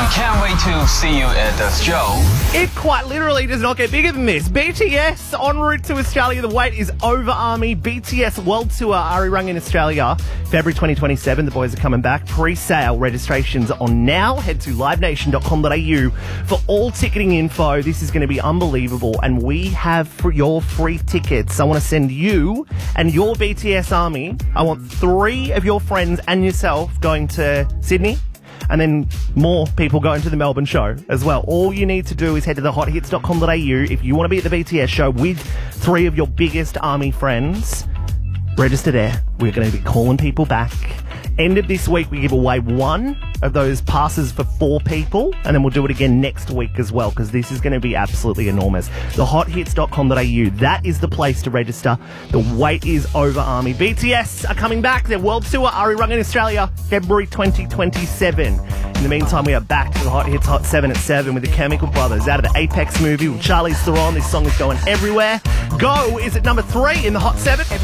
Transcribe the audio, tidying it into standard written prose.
can't wait to see you at the show. It quite literally does not get bigger than this. BTS en route to Australia. The wait is over, Army. BTS World Tour, Ari Rung in Australia, February 2027. The boys are coming back. Pre-sale registrations on now. Head to livenation.com.au for all ticketing info. This is going to be unbelievable. And we have for your free tickets. I want to send you and your BTS Army. I want 3 of your friends and yourself going to Sydney. And then more people going to the Melbourne show as well. All you need to do is head to thehothits.com.au if you want to be at the BTS show with 3 of your biggest Army friends. Register there. We're going to be calling people back. End of this week, we give away 1 of those passes for 4 people, and then we'll do it again next week as well, because this is going to be absolutely enormous. Thehothits.com.au, that is the place to register. The wait is over, Army. BTS are coming back. Their world tour, Ari Rung in Australia, February 2027. In the meantime, we are back to the Hot Hits Hot 7 at 7 with the Chemical Brothers out of the Apex movie with Charlize Theron. This song is going everywhere. Go is at number 3 in the Hot 7.